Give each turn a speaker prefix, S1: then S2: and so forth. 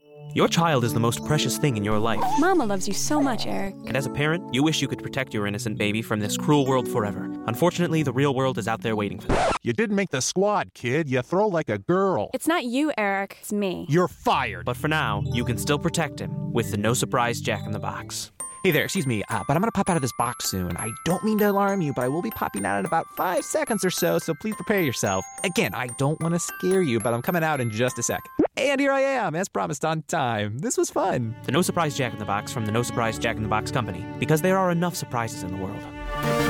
S1: Your child is the most precious thing in your life.
S2: Mama loves you so much, Eric.
S1: And as a parent, you wish you could protect your innocent baby from this cruel world forever. Unfortunately, the real world is out there waiting for them.
S3: You didn't make the squad, kid. You throw like a girl.
S2: It's not you, Eric. It's me.
S3: You're fired.
S1: But for now, you can still protect him with the No Surprise Jack in the Box.
S4: Hey there, excuse me, but I'm gonna pop out of this box soon. I don't mean to alarm you, but I will be popping out in about 5 seconds or so please prepare yourself. Again, I don't want to scare you, but I'm coming out in just a sec. And here I am, as promised, on time. This was fun.
S1: The No Surprise Jack in the Box from the No Surprise Jack in the Box Company, because there are enough surprises in the world.